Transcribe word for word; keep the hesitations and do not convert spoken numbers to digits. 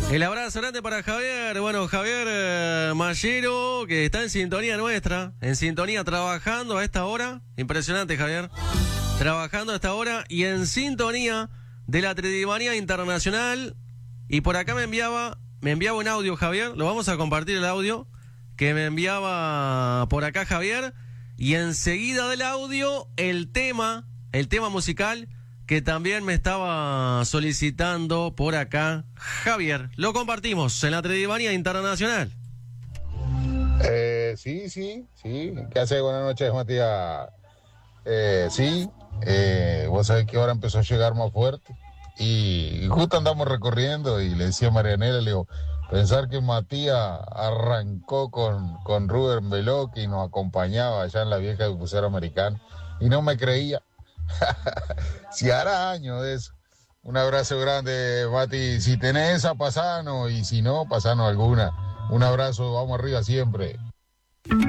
El abrazo grande para Javier. Bueno, Javier eh, Mallero, que está en sintonía nuestra, en sintonía trabajando a esta hora. Impresionante, Javier. Trabajando a esta hora y en sintonía de la Tridivanía Internacional. Y por acá me enviaba, me enviaba un audio, Javier. Lo vamos a compartir el audio que me enviaba por acá Javier. Y enseguida del audio, el tema, el tema musical que también me estaba solicitando por acá Javier. Lo compartimos en la Tridivanía Internacional. Eh, sí, sí, sí. ¿Qué hace? Buenas noches, Matías. Eh, sí, eh, vos sabés que ahora empezó a llegar más fuerte. Y, y justo andamos recorriendo y le decía a Marianela, le digo, pensar que Matías arrancó con, con Rubén Veloc y nos acompañaba allá en la vieja de crucero americano. Y no me creía. Si hará años de eso. Un abrazo grande, Mati. Si tenés esa, pasanos. Y si no, pasanos alguna. Un abrazo, vamos arriba siempre.